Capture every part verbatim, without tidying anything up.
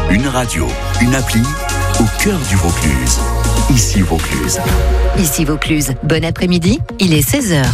Une radio, une appli au cœur du Vaucluse. Ici Vaucluse. Ici Vaucluse. Bon après-midi, il est seize heures.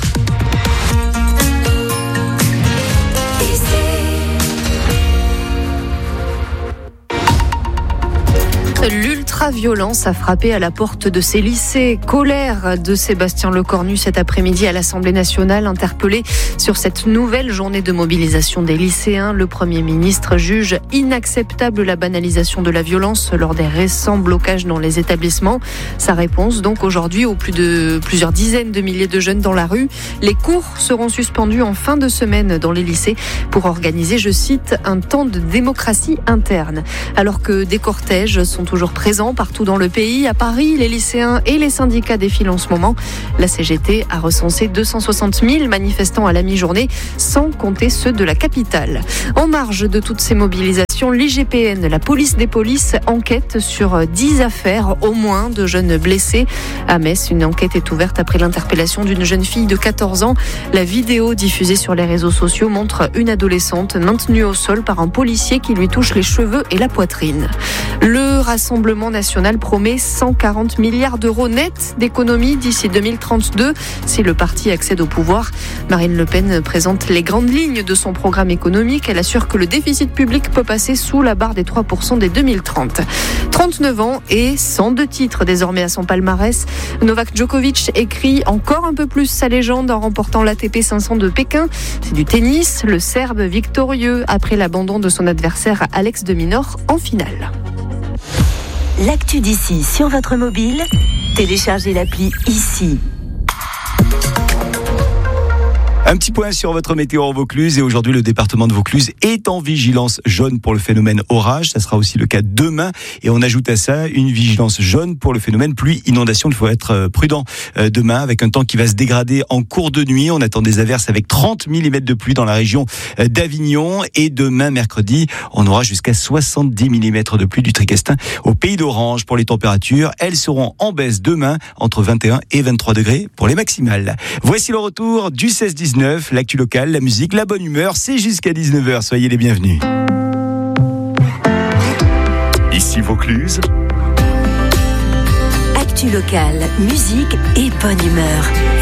L'ultra-violence a frappé à la porte de ces lycées. Colère de Sébastien Lecornu cet après-midi à l'Assemblée nationale, interpellé sur cette nouvelle journée de mobilisation des lycéens. Le Premier ministre juge inacceptable la banalisation de la violence lors des récents blocages dans les établissements. Sa réponse donc aujourd'hui aux plus de plusieurs dizaines de milliers de jeunes dans la rue. Les cours seront suspendus en fin de semaine dans les lycées pour organiser, je cite, un temps de démocratie interne. Alors que des cortèges sont toujours présents partout dans le pays. À Paris, les lycéens et les syndicats défilent en ce moment. La C G T a recensé deux cent soixante mille manifestants à la mi-journée, sans compter ceux de la capitale. En marge de toutes ces mobilisations, l'I G P N, la police des polices, enquête sur dix affaires, au moins, de jeunes blessés. À Metz, une enquête est ouverte après l'interpellation d'une jeune fille de quatorze ans. La vidéo diffusée sur les réseaux sociaux montre une adolescente maintenue au sol par un policier qui lui touche les cheveux et la poitrine. Le Rassemblement national promet cent quarante milliards d'euros nets d'économies d'ici deux mille trente-deux si le parti accède au pouvoir. Marine Le Pen présente les grandes lignes de son programme économique. Elle assure que le déficit public peut passer sous la barre des trois pour cent dès deux mille trente. trente-neuf ans et cent deux titres désormais à son palmarès. Novak Djokovic écrit encore un peu plus sa légende en remportant l'A T P cinq cents de Pékin. C'est du tennis, le Serbe victorieux après l'abandon de son adversaire Alex de Minaur en finale. L'actu d'ici sur votre mobile, téléchargez l'appli Ici. Un petit point sur votre météo en Vaucluse et aujourd'hui le département de Vaucluse est en vigilance jaune pour le phénomène orage. Ça sera aussi le cas demain et on ajoute à ça une vigilance jaune pour le phénomène pluie inondation. Il faut être prudent demain avec un temps qui va se dégrader en cours de nuit. On attend des averses avec trente millimètres de pluie dans la région d'Avignon et demain mercredi on aura jusqu'à soixante-dix millimètres de pluie du Tricastin au pays d'Orange. Pour les températures, elles seront en baisse demain entre vingt et un et vingt-trois degrés pour les maximales. Voici le retour du seize dix-neuf. L'actu locale, la musique, la bonne humeur, c'est jusqu'à dix-neuf heures. Soyez les bienvenus. Ici Vaucluse. Actu locale, musique et bonne humeur.